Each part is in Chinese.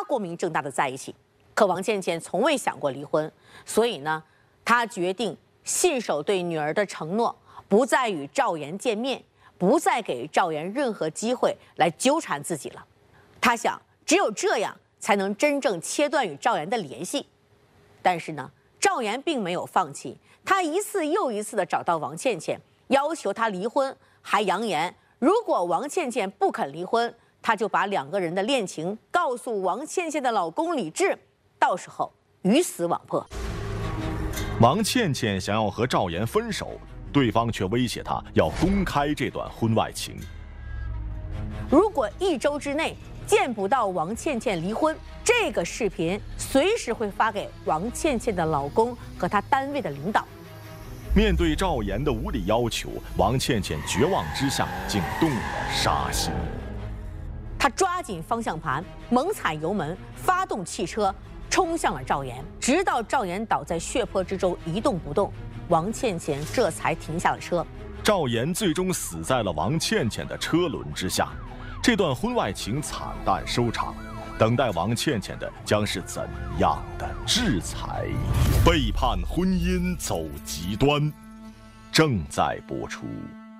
光明正大的在一起。可王倩倩从未想过离婚，所以呢，她决定信守对女儿的承诺，不再与赵岩见面，不再给赵岩任何机会来纠缠自己了。她想，只有这样才能真正切断与赵岩的联系。但是呢，赵岩并没有放弃，他一次又一次地找到王倩倩，要求她离婚，还扬言如果王倩倩不肯离婚，他就把2个人的恋情告诉王倩倩的老公李志，到时候鱼死网破。 王倩倩想要和赵岩分手，对方却威胁她要公开这段婚外情。 如果1周之内见不到王倩倩离婚，这个视频随时会发给王倩倩的老公和她单位的领导。 面对赵岩的无理要求，王倩倩绝望之下竟动了杀心。 她抓紧方向盘，猛踩油门，发动汽车，冲向了赵岩，直到赵岩倒在血泊之中一动不动，王倩倩这才停下了车。 赵岩最终死在了王倩倩的车轮之下，这段婚外情惨淡收场。等待王倩倩的将是怎样的制裁？背叛婚姻走极端，正在播出。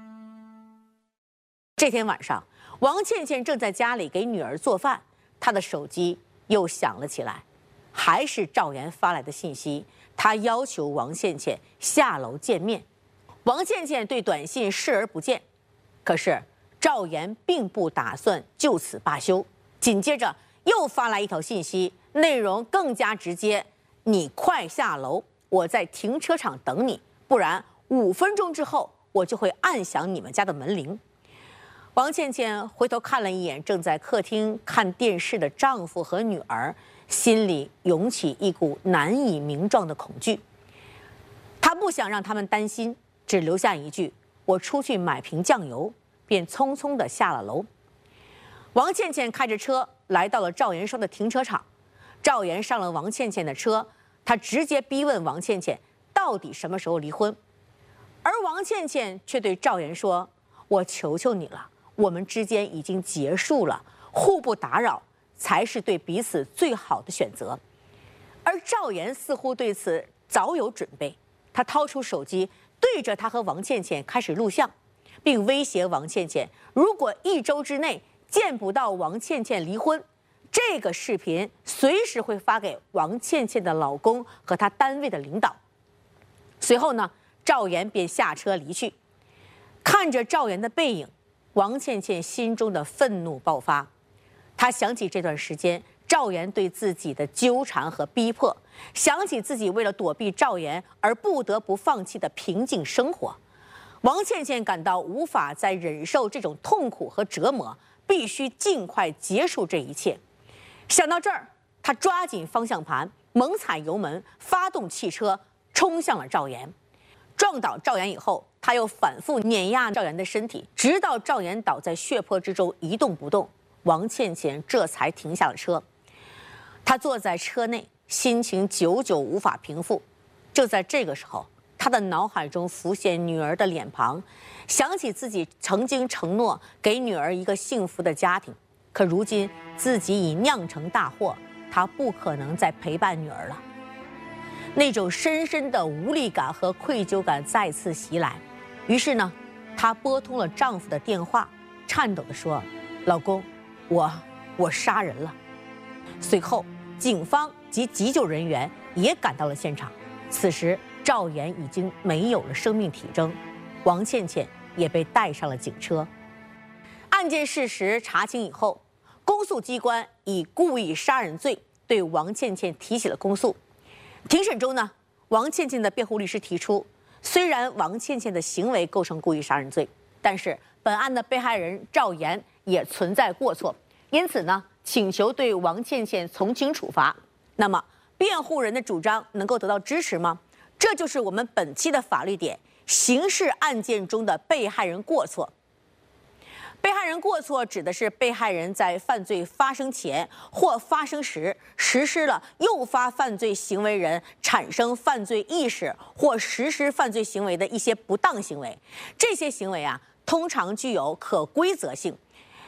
这天晚上，王倩倩正在家里给女儿做饭，她的手机又响了起来，还是赵岩发来的信息，他要求王倩倩下楼见面。王倩倩对短信视而不见，可是赵岩并不打算就此罢休，紧接着又发来一条信息，内容更加直接：你快下楼，我在停车场等你，不然5分钟之后我就会按响你们家的门铃。王倩倩回头看了一眼正在客厅看电视的丈夫和女儿，心里涌起一股难以名状的恐惧。她不想让他们担心，只留下一句：我出去买瓶酱油，便匆匆地下了楼。王倩倩开着车来到了赵岩说的停车场，赵岩上了王倩倩的车，他直接逼问王倩倩到底什么时候离婚，而王倩倩却对赵岩说：我求求你了，我们之间已经结束了，互不打扰才是对彼此最好的选择。而赵岩似乎对此早有准备，他掏出手机对着他和王倩倩开始录像，并威胁王倩倩，如果1周之内见不到王倩倩离婚，这个视频随时会发给王倩倩的老公和她单位的领导。随后呢，赵岩便下车离去。看着赵岩的背影，王倩倩心中的愤怒爆发。她想起这段时间赵岩对自己的纠缠和逼迫，想起自己为了躲避赵岩而不得不放弃的平静生活。王倩倩感到无法再忍受这种痛苦和折磨，必须尽快结束这一切。想到这儿，她抓紧方向盘，猛踩油门，发动汽车，冲向了赵岩。撞倒赵岩以后，她又反复碾压赵岩的身体，直到赵岩倒在血泊之中一动不动，王倩倩这才停下了车。她坐在车内，心情久久无法平复。就在这个时候，她的脑海中浮现女儿的脸庞，想起自己曾经承诺给女儿一个幸福的家庭，可如今自己已酿成大祸，她不可能再陪伴女儿了。那种深深的无力感和愧疚感再次袭来，于是呢，她拨通了丈夫的电话，颤抖地说：老公，我杀人了。随后警方及急救人员也赶到了现场。此时赵岩已经没有了生命体征，王倩倩也被带上了警车。案件事实查清以后，公诉机关以故意杀人罪对王倩倩提起了公诉。庭审中呢，王倩倩的辩护律师提出，虽然王倩倩的行为构成故意杀人罪，但是本案的被害人赵岩也存在过错，因此呢，请求对王倩倩从轻处罚。那么辩护人的主张能够得到支持吗？这就是我们本期的法律点：刑事案件中的被害人过错。被害人过错指的是被害人在犯罪发生前或发生时实施了诱发犯罪行为人产生犯罪意识或实施犯罪行为的一些不当行为。这些行为啊，通常具有可规则性。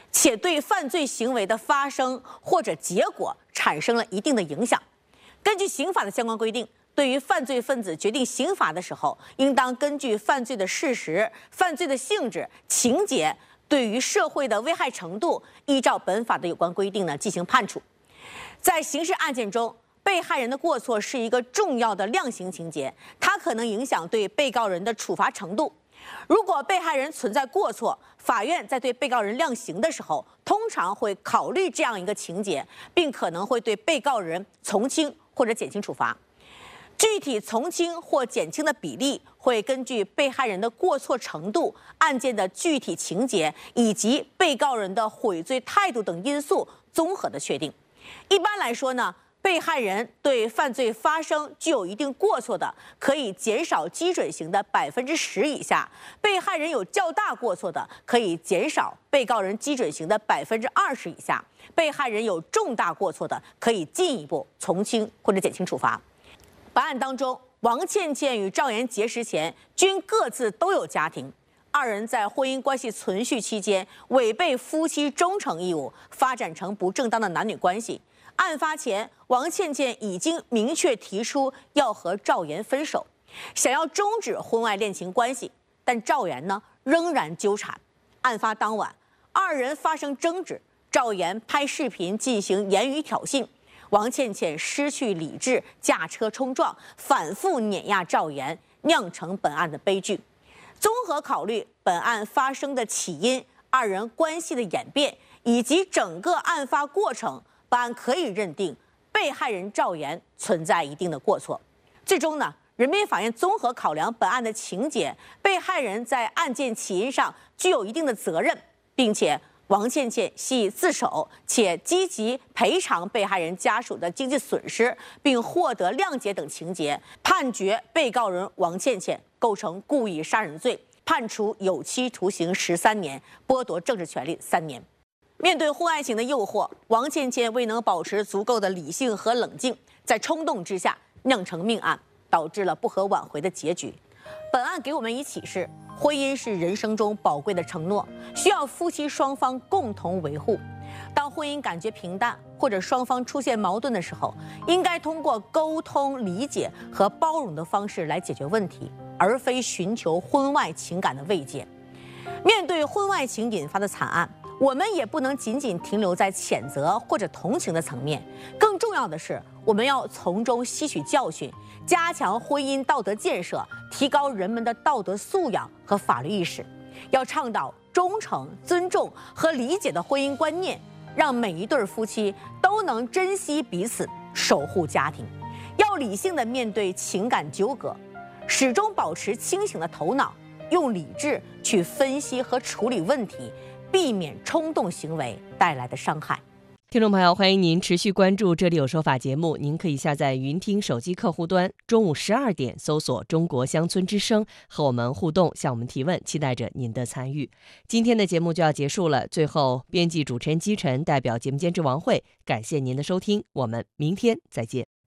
且对犯罪行为的发生或者结果产生了一定的影响。根据刑法的相关规定，对于犯罪分子决定刑罚的时候，应当根据犯罪的事实、犯罪的性质、情节对于社会的危害程度，依照本法的有关规定呢进行判处。在刑事案件中，被害人的过错是一个重要的量刑情节，它可能影响对被告人的处罚程度。如果被害人存在过错，法院在对被告人量刑的时候，通常会考虑这样一个情节，并可能会对被告人从轻或者减轻处罚。具体从轻或减轻的比例会根据被害人的过错程度、案件的具体情节以及被告人的悔罪态度等因素综合的确定。一般来说呢，被害人对犯罪发生具有一定过错的，可以减少基准刑的10%以下；被害人有较大过错的，可以减少被告人基准刑的20%以下；被害人有重大过错的，可以进一步从轻或者减轻处罚。本案当中，王倩倩与赵岩结识前均各自都有家庭，二人在婚姻关系存续期间违背夫妻忠诚义务，发展成不正当的男女关系。案发前，王倩倩已经明确提出要和赵岩分手，想要终止婚外恋情关系，但赵岩呢仍然纠缠。案发当晚，二人发生争执，赵岩拍视频进行言语挑衅。王倩倩失去理智，驾车冲撞，反复碾压赵岩，酿成本案的悲剧。综合考虑本案发生的起因、二人关系的演变以及整个案发过程，本案可以认定被害人赵岩存在一定的过错。最终呢，人民法院综合考量本案的情节，被害人在案件起因上具有一定的责任，并且王倩倩系自首，且积极赔偿被害人家属的经济损失，并获得谅解等情节，判决被告人王倩倩构成故意杀人罪，判处有期徒刑13年，剥夺政治权利3年。面对婚外情的诱惑，王倩倩未能保持足够的理性和冷静，在冲动之下酿成命案，导致了不可挽回的结局。本案给我们以启示，婚姻是人生中宝贵的承诺，需要夫妻双方共同维护。当婚姻感觉平淡或者双方出现矛盾的时候，应该通过沟通、理解和包容的方式来解决问题，而非寻求婚外情感的慰藉。面对婚外情引发的惨案，我们也不能仅仅停留在谴责或者同情的层面，更重要的是，我们要从中吸取教训，加强婚姻道德建设，提高人们的道德素养和法律意识，要倡导忠诚、尊重和理解的婚姻观念，让每一对夫妻都能珍惜彼此，守护家庭。要理性地面对情感纠葛，始终保持清醒的头脑，用理智去分析和处理问题，避免冲动行为带来的伤害。 听众朋友，欢迎您持续关注《这里有说法》节目。您可以下载云听手机客户端，中午12点搜索中国乡村之声，和我们互动，向我们提问，期待着您的参与。今天的节目就要结束了，最后编辑主持人姬晨代表节目监制王慧，感谢您的收听，我们明天再见。